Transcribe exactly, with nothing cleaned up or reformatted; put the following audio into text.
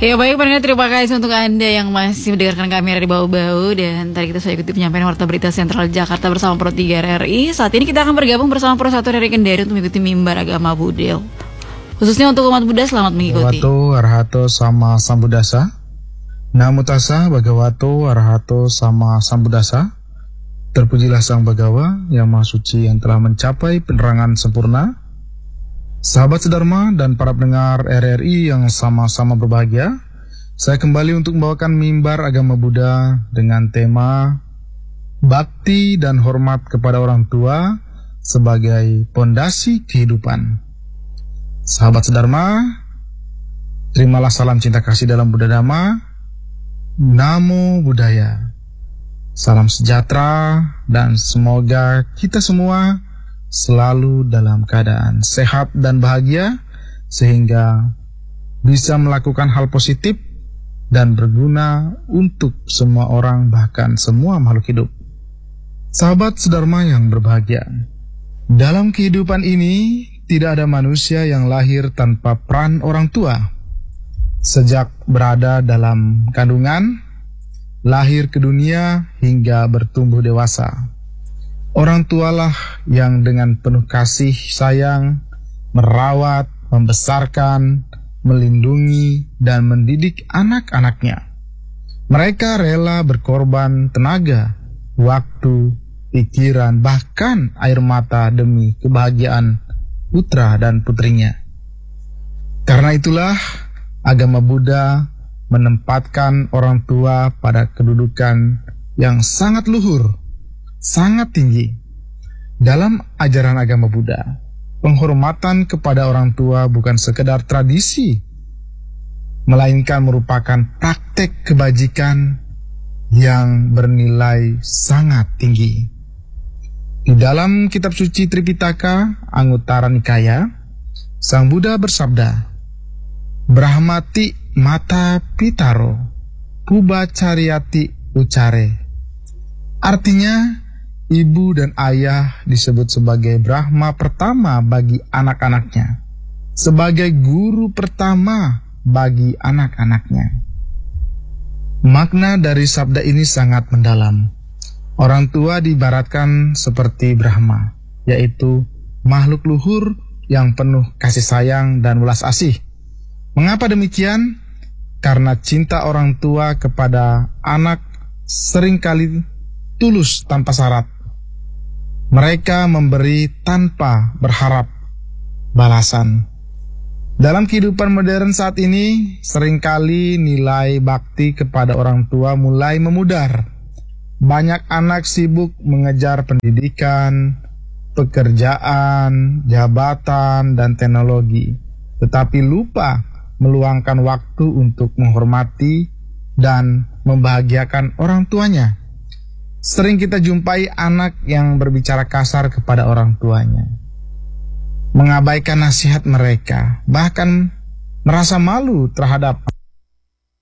Ya baik pendengar, terima kasih untuk Anda yang masih mendengarkan kami dari bau-bau. Dan tadi kita sudah ikuti penyampaian Warta Berita Sentral Jakarta bersama Pro tiga R R I. Saat ini kita akan bergabung bersama Pro satu R R I Kendari untuk mengikuti mimbar agama Buddha. Khususnya untuk umat Buddha, selamat mengikuti. Bhagavato Arahato sama Sambuddhasa. Namo tassa Bhagavato Arahato sama Sambuddhasa. Terpujilah Sang Bhagawa yang Maha Suci yang telah mencapai penerangan sempurna. Sahabat sedharma dan para pendengar R R I yang sama-sama berbahagia, saya kembali untuk membawakan mimbar agama Buddha dengan tema Bakti dan Hormat kepada Orang Tua sebagai pondasi kehidupan. Sahabat sedharma, terimalah salam cinta kasih dalam Buddha Dhamma. Namo Buddhaya. Salam sejahtera dan semoga kita semua selalu dalam keadaan sehat dan bahagia sehingga bisa melakukan hal positif dan berguna untuk semua orang, bahkan semua makhluk hidup. Sahabat sedharma yang berbahagia, dalam kehidupan ini tidak ada manusia yang lahir tanpa peran orang tua. Sejak berada dalam kandungan, lahir ke dunia hingga bertumbuh dewasa, orang tualah yang dengan penuh kasih sayang merawat, membesarkan, melindungi, dan mendidik anak-anaknya. Mereka rela berkorban tenaga, waktu, pikiran, bahkan air mata demi kebahagiaan putra dan putrinya. Karena itulah agama Buddha menempatkan orang tua pada kedudukan yang sangat luhur, sangat tinggi. Dalam ajaran agama Buddha, penghormatan kepada orang tua bukan sekedar tradisi, melainkan merupakan praktek kebajikan yang bernilai sangat tinggi. Di dalam kitab suci Tripitaka, Anguttara Nikaya, Sang Buddha bersabda, Brahmati mata pitaro, puba caryati ucare. Artinya, ibu dan ayah disebut sebagai Brahma pertama bagi anak-anaknya, sebagai guru pertama bagi anak-anaknya. Makna dari sabda ini sangat mendalam. Orang tua diibaratkan seperti Brahma, yaitu makhluk luhur yang penuh kasih sayang dan welas asih. Mengapa demikian? Karena cinta orang tua kepada anak seringkali tulus tanpa syarat. Mereka memberi tanpa berharap balasan. Dalam kehidupan modern saat ini, seringkali nilai bakti kepada orang tua mulai memudar. Banyak anak sibuk mengejar pendidikan, pekerjaan, jabatan, dan teknologi, tetapi lupa meluangkan waktu untuk menghormati dan membahagiakan orang tuanya. Sering kita jumpai anak yang berbicara kasar kepada orang tuanya, mengabaikan nasihat mereka, bahkan merasa malu terhadap